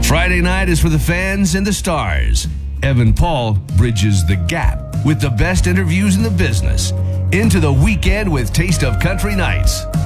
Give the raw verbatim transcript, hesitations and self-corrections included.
Friday night is for the fans and the stars. Evan Paul bridges the gap with the best interviews in the business. Into the weekend with Taste of Country Nights.